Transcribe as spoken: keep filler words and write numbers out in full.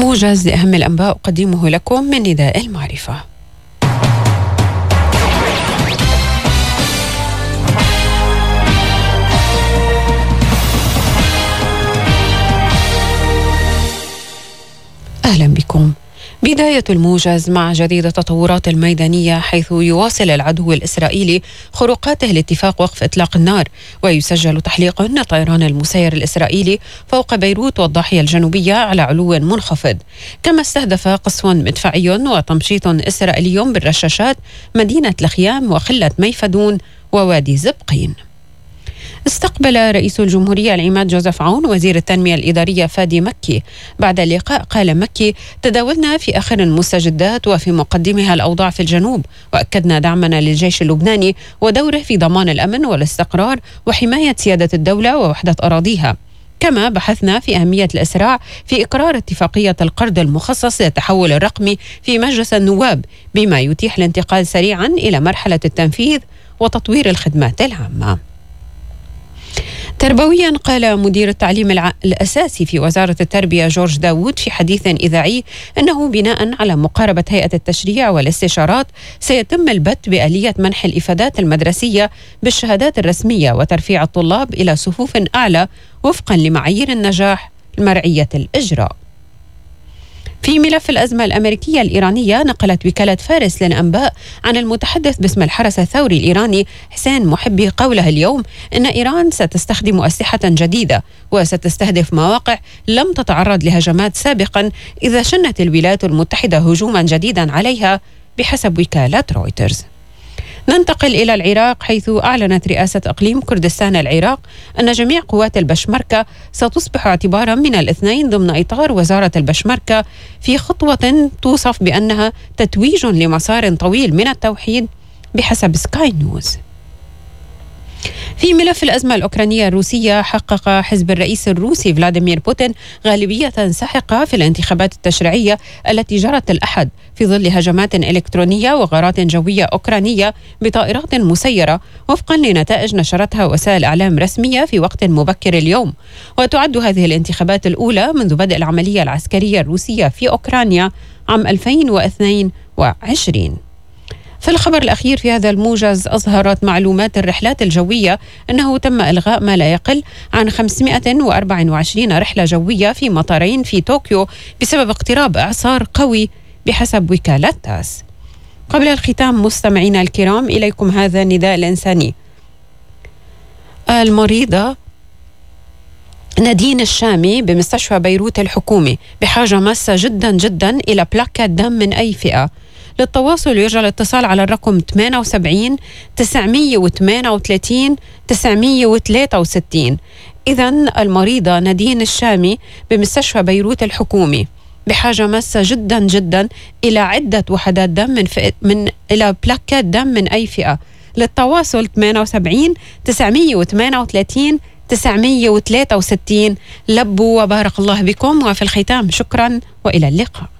موجز لأهم الأنباء أقدمه لكم من نداء المعرفة. أهلا بكم. بداية الموجز مع جديد التطورات الميدانية، حيث يواصل العدو الإسرائيلي خروقاته لاتفاق وقف إطلاق النار، ويسجل تحليق الطيران المسير الإسرائيلي فوق بيروت والضاحية الجنوبية على علو منخفض، كما استهدف قصف مدفعي وتمشيط إسرائيلي بالرشاشات مدينة الخيام وخلة ميفدون ووادي زبقين. استقبل رئيس الجمهورية العماد جوزيف عون وزير التنمية الإدارية فادي مكي. بعد اللقاء قال مكي: تداولنا في آخر المستجدات وفي مقدمها الأوضاع في الجنوب، وأكدنا دعمنا للجيش اللبناني ودوره في ضمان الأمن والاستقرار وحماية سيادة الدولة ووحدة أراضيها. كما بحثنا في أهمية الإسراع في إقرار اتفاقية القرض المخصص للتحول الرقمي في مجلس النواب، بما يتيح الانتقال سريعا إلى مرحلة التنفيذ وتطوير الخدمات العامة. تربويا، قال مدير التعليم الع... الأساسي في وزارة التربية جورج داوود في حديث إذاعي أنه بناء على مقاربة هيئة التشريع والاستشارات سيتم البت بآلية منح الإفادات المدرسية بالشهادات الرسمية وترفيع الطلاب إلى صفوف أعلى وفقا لمعايير النجاح المرعية الإجراء. في ملف الأزمة الأمريكية الإيرانية، نقلت وكالة فارس للأنباء عن المتحدث باسم الحرس الثوري الإيراني حسين محبي قوله اليوم إن إيران ستستخدم أسلحة جديدة وستستهدف مواقع لم تتعرض لهجمات سابقا إذا شنت الولايات المتحدة هجوما جديدا عليها، بحسب وكالة رويترز. ننتقل إلى العراق، حيث أعلنت رئاسة إقليم كردستان العراق أن جميع قوات البشمركة ستصبح اعتبارا من الاثنين ضمن إطار وزارة البشمركة، في خطوة توصف بأنها تتويج لمسار طويل من التوحيد، بحسب سكاي نيوز. في ملف الأزمة الأوكرانية الروسية، حقق حزب الرئيس الروسي فلاديمير بوتين غالبية ساحقة في الانتخابات التشريعية التي جرت الأحد، في ظل هجمات إلكترونية وغارات جوية أوكرانية بطائرات مسيرة، وفقا لنتائج نشرتها وسائل إعلام رسمية في وقت مبكر اليوم. وتعد هذه الانتخابات الأولى منذ بدء العملية العسكرية الروسية في أوكرانيا عام ألفين واثنين وعشرين. في الخبر الأخير في هذا الموجز، أظهرت معلومات الرحلات الجوية أنه تم إلغاء ما لا يقل عن خمسمائة وأربعة وعشرين رحلة جوية في مطارين في طوكيو بسبب اقتراب إعصار قوي، بحسب وكالة تاس. قبل الختام مستمعينا الكرام، إليكم هذا النداء الإنساني. المريضة نادين الشامي بمستشفى بيروت الحكومي بحاجة ماسة جدا جدا إلى بلاكة دم من أي فئة. للتواصل يرجى الاتصال على الرقم ثمانية وسبعين تسعمائة وثمانية وثلاثين تسعمائة وثلاثة وستين. إذن المريضة نادين الشامي بمستشفى بيروت الحكومي بحاجة ماسة جدا جدا إلى عدة وحدات دم من, من إلى بلاكات دم من أي فئة. للتواصل ثمانية وسبعين تسعمائة وثمانية وثلاثين تسعمائة وثلاثة وستين. لبوا وبارك الله بكم، وفي الختام شكرا وإلى اللقاء.